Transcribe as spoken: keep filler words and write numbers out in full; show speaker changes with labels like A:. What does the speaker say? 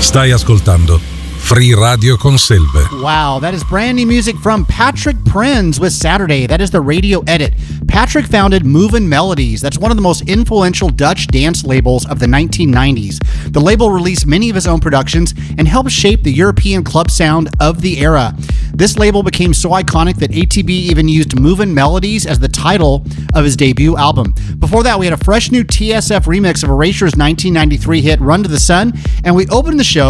A: Stai ascoltando Free Radio con Selve.
B: Wow, that is brand new music from Patrick Prinz with Saturday. That is the radio edit. Patrick founded Movin' Melodies. That's one of the most influential Dutch dance labels of the nineteen nineties. The label released many of his own productions and helped shape the European club sound of the era. This label became so iconic that A T B even used Movin' Melodies as the title of his debut album. Before that, we had a fresh new T S F remix of Erasure's nineteen ninety-three hit Run to the Sun, and we opened the show